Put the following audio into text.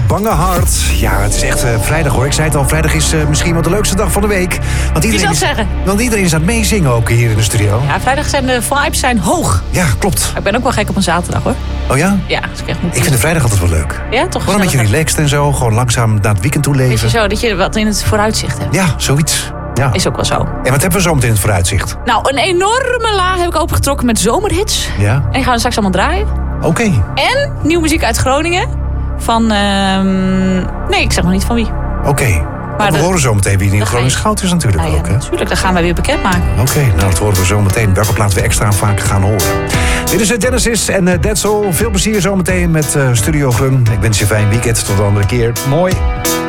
Bange Hart. Ja, het is echt vrijdag hoor. Ik zei het al, vrijdag is misschien wel de leukste dag van de week. Want iedereen is aan het meezingen ook hier in de studio. Ja, vrijdag zijn de vibes zijn hoog. Ja, klopt. Ik ben ook wel gek op een zaterdag hoor. Oh ja? Ja, dat is echt ik vind de vrijdag altijd wel leuk. Ja, toch? Gewoon een beetje relaxed en zo. Gewoon langzaam naar het weekend toe leven. Weet je zo, dat je wat in het vooruitzicht hebt. Ja, zoiets. Ja. Is ook wel zo. En wat hebben we zo meteen in het vooruitzicht? Nou, een enorme laag heb ik opengetrokken met zomerhits. Ja. En die gaan we straks allemaal draaien. Oké. En nieuwe muziek uit Groningen. Van, nee, ik zeg nog niet van wie. Oké. Maar we horen zo meteen wie Nieuw Gronings Goud is natuurlijk ook. Hè? Natuurlijk, dat gaan wij weer bekendmaken. Oké, nou dat horen we zo meteen. Welke plaat we extra vaak gaan horen. Dit is Genesis en That's All. Veel plezier zo meteen met Studio Grun. Ik wens je een fijn weekend. Tot de andere keer. Mooi.